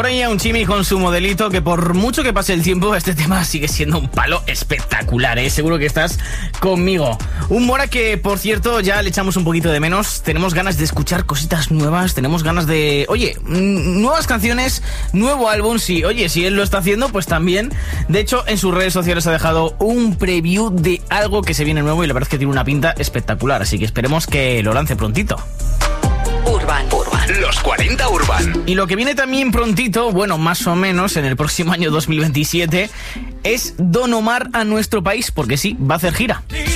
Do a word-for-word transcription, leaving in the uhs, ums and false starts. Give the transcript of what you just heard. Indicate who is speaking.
Speaker 1: Ahí a un Chimi con su modelito, que por mucho que pase el tiempo, este tema sigue siendo un palo espectacular, ¿eh? Seguro que estás conmigo. Un Mora que, por cierto, ya le echamos un poquito de menos. Tenemos ganas de escuchar cositas nuevas, tenemos ganas de... Oye, nuevas canciones, nuevo álbum, sí. Oye, si él lo está haciendo, pues también. De hecho, en sus redes sociales ha dejado un preview de algo que se viene nuevo y la verdad es que tiene una pinta espectacular, así que esperemos que lo lance prontito.
Speaker 2: Urban, Urban. Los cuarenta Urban.
Speaker 1: Y lo que viene también prontito, bueno, más o menos en el próximo año dos mil veintisiete, es Don Omar a nuestro país, porque sí, va a hacer gira.